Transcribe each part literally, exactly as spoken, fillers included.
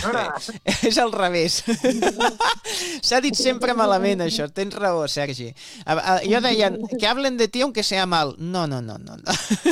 És al revés. S'ha dit sempre malament, això. Tens raó, Sergi. Jo deia, que hablen de ti aunque sea mal. No, no, no, no.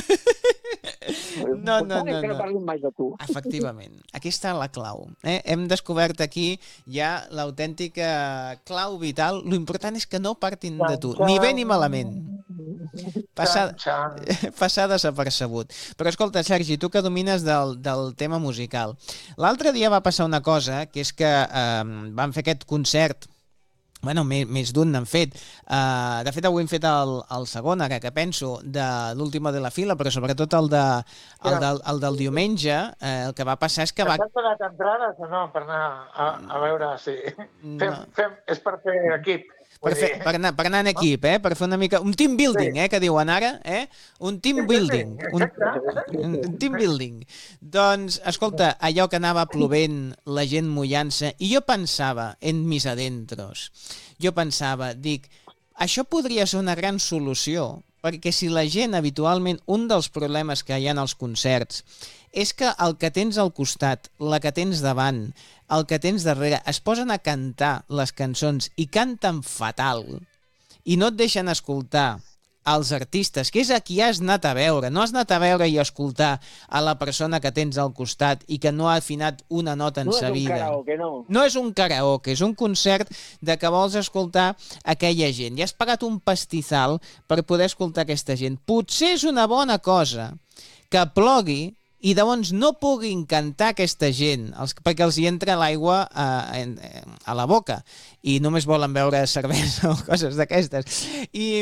No, no, no, no. parlin mai de tu. Efectivament. Aquí està la clau. Eh? Hem descobert aquí ja l'autèntica clau vital. Lo important és que no partin de tu, ni bé ni malament. Passar, passar desapercebut. Però escolta, Sergi, tu que domines del, del tema musical. L'altre dia va passar una cosa, que és que eh, vam fer aquest concert. Bueno, més, més d'un n'han fet. Uh, de fet, avui hem fet el, el segon, ara que penso, de l'última de la fila, però sobretot el, de, el, del, el del diumenge. Uh, el que va passar és que va... T'has donat entrades o no? Per anar a, a veure si... Fem, No. fem, és per fer equip. Per, Vull fer, dir, per, anar, per anar en equip, eh? Per fer una mica... Un team building, eh? Que diuen ara, eh? Un team building. Un, un team building. Doncs, escolta, allò que anava plovent, la gent mullant-se, i jo pensava, en mis adentros, jo pensava, dic, això podria ser una gran solució, perquè si la gent habitualment, un dels problemes que hi ha als concerts, és que el que tens al costat, la que tens davant, el que tens darrere, es posen a cantar les cançons i canten fatal i no et deixen escoltar els artistes, que és a qui has anat a veure. No has anat a veure i a escoltar a la persona que tens al costat i que no ha afinat una nota en No sa és un vida. karaoke, no. No és un karaoke, és un concert de que vols escoltar aquella gent. I has pagat un pastizal per poder escoltar aquesta gent. Potser és una bona cosa que plogui i llavors no puguin cantar aquesta gent, els, perquè els hi entra l'aigua a, a, a la boca i només volen beure cervesa o coses d'aquestes. I,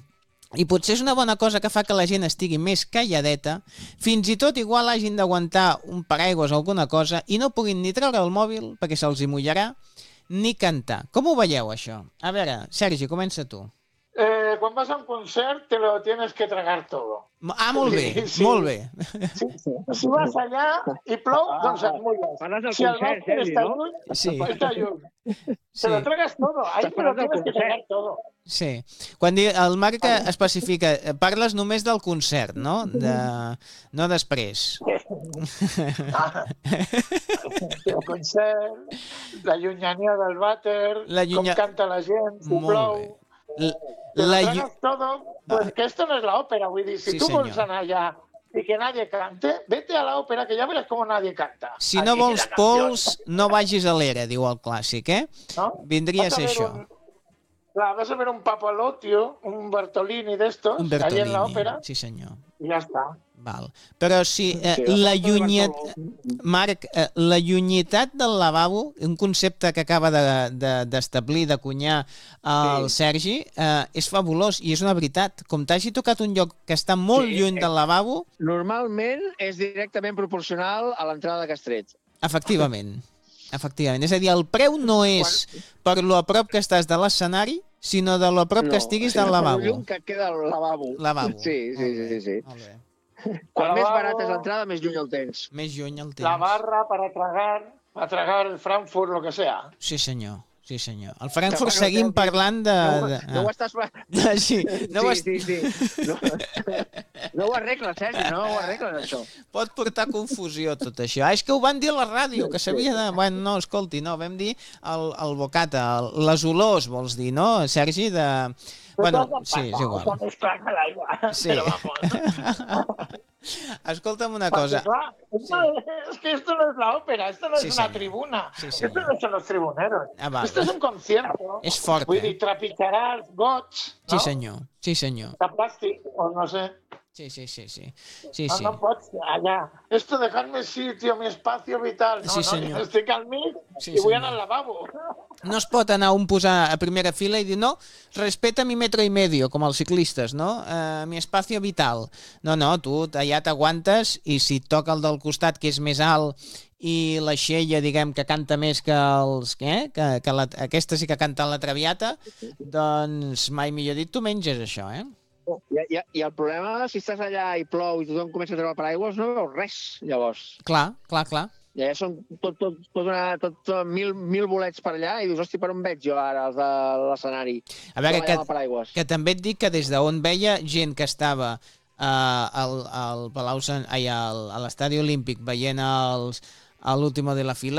I potser és una bona cosa que fa que la gent estigui més calladeta, fins i tot igual hagin d'aguantar un paraigües o alguna cosa i no puguin ni treure el mòbil perquè se'ls hi mullarà, ni cantar. Com ho veieu, això? A veure, Sergi, comença tu. eh, quan vas a un concert te lo tienes que tragar todo. Ah, molt bé, Sí, sí. molt bé. Sí, sí. Si vas allà i plou, doncs et mulles. Parles del Si el concert, bosque Sergi, està no? lluny, Sí. està lluny. Sí. Te lo tragas todo. Ahí Estàs te lo parlant del tienes que concert. tragar todo. Sí. Quan di, el Marc especifica, eh, parles només del concert, no? De, no després. Ah. El concert, la llunyania del vàter, La llunya- com canta la gent, si Molt plou. bé. L- Te lo La, llu- tragas todo, pues que esto no es la ópera, vull dir, si Sí, tú señor. vols anar allá y que nadie cante, vete a la ópera, que ya verás cómo nadie canta. si no Allí vols la canción, pols, no vagis a l'era, diu el clàssic, eh? ¿no? Vindria a Vas ser ver això. un- claro, vas a ver un Papalotio, un Bertolini de estos, Un allí en la Bertolini, ópera, sí senyor. y ya está. Val. Però si eh, Sí, la el llunyet... Bartoló. Marc, eh, la llunyitat del lavabo, un concepte que acaba de- de- d'establir, de, d'acunyar el Sí. Sergi, eh, és fabulós i és una veritat. Com t'hagi tocat un lloc que està molt Sí, lluny eh. del lavabo, Normalment és directament proporcional a l'entrada que has tret. efectivament. Efectivament. És a dir, el preu no és per lo a prop que estàs de l'escenari, sinó de lo a prop que estiguis del sinó per lo lavabo. lluny que queda el lavabo. Lavabo. Sí, sí, Molt bé, sí, sí. molt bé. Quan El més lavabo, barat és l'entrada, més lluny el tens. Més lluny el temps. La barra para tragar, para tragar el Frankfurt, lo que sea. Sí, senyor. Sí, senyor. Al Frankfurt Que, bueno, seguim que- parlant de... No, de... no ho ah. estàs... Sí, no ho est- sí, sí, sí. No, no ho arregles, Sergi, no ho arregles, això. Pot portar confusió tot això. Ah, és que ho van dir a la ràdio, que s'havia de... Bueno, no, escolti, no, vam dir el, el bocata, el, les olors, vols dir, no, Sergi? De... Bueno, sí, és igual. Con extraña la igual. Sí. Pero vamos. Escolta'm una Porque, cosa. claro, esto es, es que esto no es la ópera, esto no Sí, es una señor. tribuna. Sí, esto señor. no son los tribuneros. Ah, vale. Esto es un concierto. És fort, Vull eh? dir, trepitjarà els gots, Sí, no? senyor. Sí, senyor. De plàstic, o no sé. Sí, sí, sí, sí. Sí, No, sí. no pots allà. Esto dejarme sitio, mi espacio vital. No, Sí, no, senyor. jo estic al mig Sí, i vull senyor. anar al lavabo. No es pot anar un posar a primera fila i dir, no, respeta mi metro y medio, com els ciclistes, no? Uh, mi espacio vital. No, no, tu allà t'aguantes i si et toca el del costat, que és més alt, i la xella, diguem, que canta més que els... Eh? Que, que la, aquesta sí que canta la Traviata, doncs mai millor dit, tu menges això, eh? I, i, I el problema, si estàs allà i plou i tothom comença a treure paraigües, no veus res, llavors. Clar, clar, clar. I allà són tot, tot, tot, una, tot, tot mil, mil bolets per allà i dius, hosti, per on veig jo ara els de l'escenari? A veure, Com allà que, amb el paraigües. que també et dic que des d'on veia gent que estava uh, al, al Palau Sant, ai, al, a l'Estadi Olímpic veient els, a l'último de la fila,